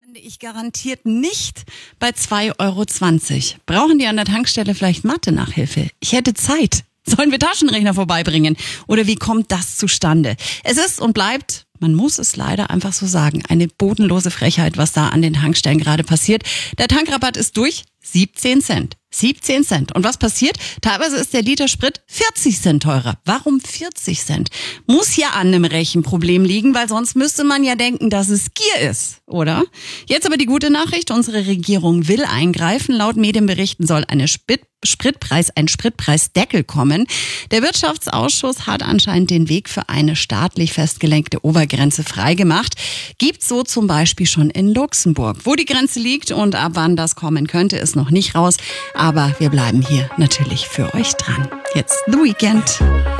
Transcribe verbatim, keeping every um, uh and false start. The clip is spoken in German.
Ich garantiert nicht bei zwei Euro zwanzig. Brauchen die an der Tankstelle vielleicht Mathe-Nachhilfe? Ich hätte Zeit. Sollen wir Taschenrechner vorbeibringen? Oder wie kommt das zustande? Es ist und bleibt, man muss es leider einfach so sagen, eine bodenlose Frechheit, was da an den Tankstellen gerade passiert. Der Tankrabatt ist durch, siebzehn Cent. siebzehn Cent. Und was passiert? Teilweise ist der Liter Sprit vierzig Cent teurer. Warum vierzig Cent? Muss ja an einem Rechenproblem liegen, weil sonst müsste man ja denken, dass es Gier ist, oder? Jetzt aber die gute Nachricht, unsere Regierung will eingreifen. Laut Medienberichten soll eine Spit Spritpreis, ein Spritpreisdeckel kommen. Der Wirtschaftsausschuss hat anscheinend den Weg für eine staatlich festgelegte Obergrenze freigemacht. Gibt's so zum Beispiel schon in Luxemburg. Wo die Grenze liegt und ab wann das kommen könnte, ist noch nicht raus. Aber wir bleiben hier natürlich für euch dran. Jetzt The Weekend.